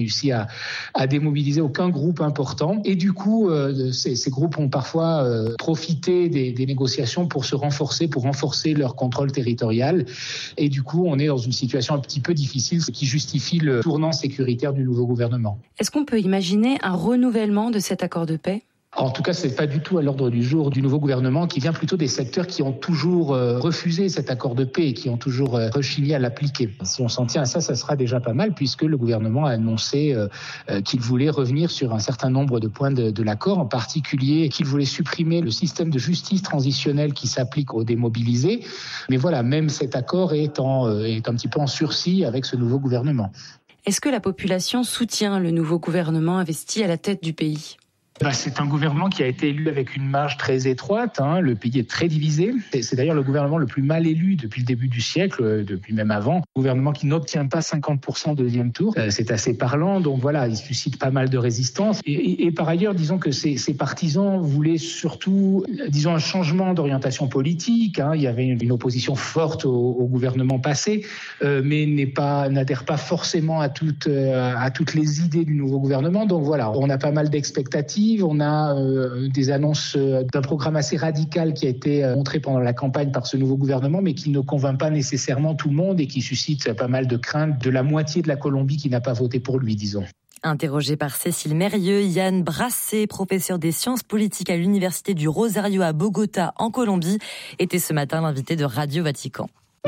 réussi à démobiliser aucun groupe important. Et du coup, ces groupes ont parfois profité des négociations pour renforcer leur contrôle territorial. Et du coup, on est dans une situation un petit peu difficile, ce qui justifie le tournant sécuritaire du nouveau gouvernement. Est-ce qu'on peut imaginer un renouvellement de cet accord de paix ? En tout cas, c'est pas du tout à l'ordre du jour du nouveau gouvernement, qui vient plutôt des secteurs qui ont toujours refusé cet accord de paix et qui ont toujours rechigné à l'appliquer. Si on s'en tient à ça sera déjà pas mal, puisque le gouvernement a annoncé qu'il voulait revenir sur un certain nombre de points de l'accord, en particulier qu'il voulait supprimer le système de justice transitionnelle qui s'applique aux démobilisés. Mais voilà, même cet accord est un petit peu en sursis avec ce nouveau gouvernement. Est-ce que la population soutient le nouveau gouvernement investi à la tête du pays ? C'est un gouvernement qui a été élu avec une marge très étroite. Le pays est très divisé. C'est d'ailleurs le gouvernement le plus mal élu depuis le début du siècle, depuis même avant. Un gouvernement qui n'obtient pas 50% au deuxième tour. C'est assez parlant. Donc voilà, il suscite pas mal de résistance. Et par ailleurs, disons que ces partisans voulaient surtout, un changement d'orientation politique. Il y avait une opposition forte au gouvernement passé, mais n'adhère pas forcément à toutes les idées du nouveau gouvernement. Donc voilà, on a pas mal d'expectatives. On a des annonces d'un programme assez radical qui a été montré pendant la campagne par ce nouveau gouvernement, mais qui ne convainc pas nécessairement tout le monde et qui suscite pas mal de craintes de la moitié de la Colombie qui n'a pas voté pour lui, disons. Interrogé par Cécile Mérieux, Yann Brassé, professeur des sciences politiques à l'Université du Rosario à Bogota, en Colombie, était ce matin l'invité de Radio Vatican.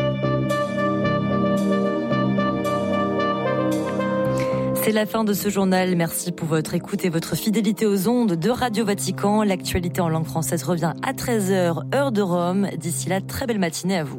C'est la fin de ce journal. Merci pour votre écoute et votre fidélité aux ondes de Radio Vatican. L'actualité en langue française revient à 13h, heure de Rome. D'ici là, très belle matinée à vous.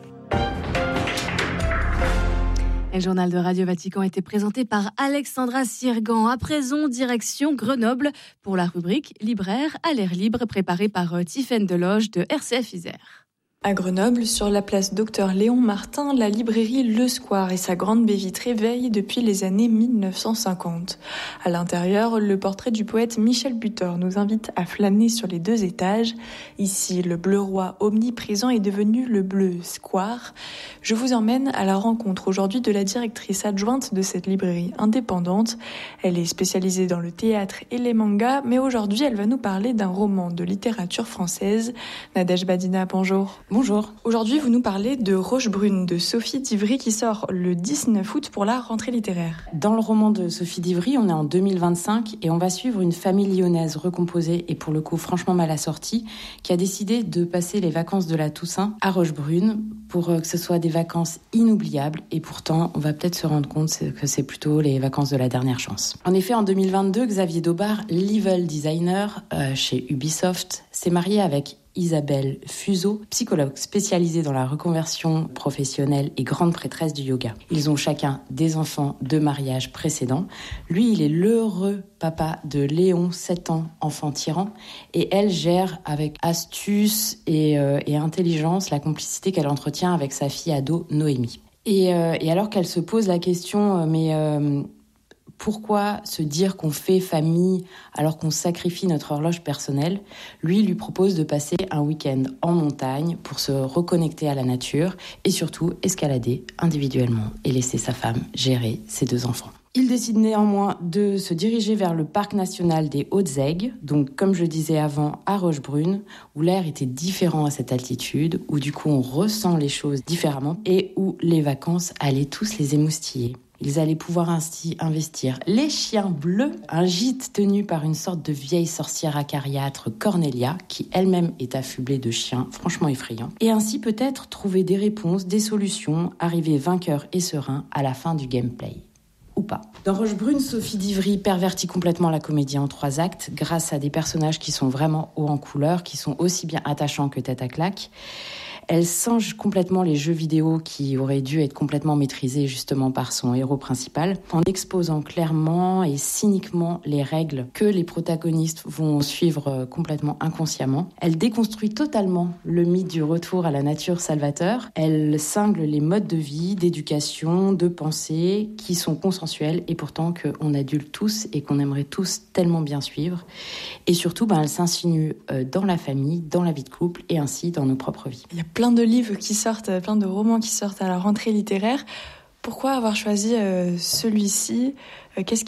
Et le journal de Radio Vatican a été présenté par Alexandra Sirgan. À présent, direction Grenoble pour la rubrique Libraire à l'air libre préparée par Tiffaine Deloge de RCF Isère. À Grenoble, sur la place Docteur Léon Martin, la librairie Le Square et sa grande baie vitrée veillent depuis les années 1950. À l'intérieur, le portrait du poète Michel Butor nous invite à flâner sur les 2 étages. Ici, le bleu roi omniprésent est devenu le bleu Square. Je vous emmène à la rencontre aujourd'hui de la directrice adjointe de cette librairie indépendante. Elle est spécialisée dans le théâtre et les mangas, mais aujourd'hui, elle va nous parler d'un roman de littérature française. Nadège Badina, bonjour. Bonjour. Aujourd'hui, vous nous parlez de Roche Brune de Sophie d'Ivry qui sort le 19 août pour la rentrée littéraire. Dans le roman de Sophie d'Ivry, on est en 2025 et on va suivre une famille lyonnaise recomposée et pour le coup franchement mal assortie qui a décidé de passer les vacances de la Toussaint à Roche Brune pour que ce soit des vacances inoubliables et pourtant on va peut-être se rendre compte que c'est plutôt les vacances de la dernière chance. En effet, en 2022, Xavier Daubard, level designer chez Ubisoft, s'est marié avec Isabelle Fuseau, psychologue spécialisée dans la reconversion professionnelle et grande prêtresse du yoga. Ils ont chacun des enfants de mariage précédents. Lui, il est l'heureux papa de Léon, 7 ans, enfant tyran, et elle gère avec astuce et intelligence la complicité qu'elle entretient avec sa fille ado Noémie. Et alors qu'elle se pose la question, pourquoi se dire qu'on fait famille alors qu'on sacrifie notre horloge personnelle ? Lui propose de passer un week-end en montagne pour se reconnecter à la nature et surtout escalader individuellement et laisser sa femme gérer ses 2 enfants. Il décide néanmoins de se diriger vers le parc national des Hautes-Aigues, donc comme je disais avant, à Rochebrune, où l'air était différent à cette altitude, où du coup on ressent les choses différemment et où les vacances allaient tous les émoustiller. Ils allaient pouvoir ainsi investir les chiens bleus, un gîte tenu par une sorte de vieille sorcière acariâtre, Cornelia, qui elle-même est affublée de chiens franchement effrayants, et ainsi peut-être trouver des réponses, des solutions, arriver vainqueur et serein à la fin du gameplay. Ou pas. Dans Rochebrune, Sophie d'Ivry pervertit complètement la comédie en 3 actes grâce à des personnages qui sont vraiment hauts en couleur, qui sont aussi bien attachants que tête à claque. Elle singe complètement les jeux vidéo qui auraient dû être complètement maîtrisés justement par son héros principal, en exposant clairement et cyniquement les règles que les protagonistes vont suivre complètement inconsciemment. Elle déconstruit totalement le mythe du retour à la nature salvateur. Elle cingle les modes de vie, d'éducation, de pensée qui sont consensuels et pourtant qu'on adule tous et qu'on aimerait tous tellement bien suivre. Et surtout, elle s'insinue dans la famille, dans la vie de couple et ainsi dans nos propres vies. Il y a plein de livres qui sortent, plein de romans qui sortent à la rentrée littéraire. Pourquoi avoir choisi celui-ci ? Qu'est-ce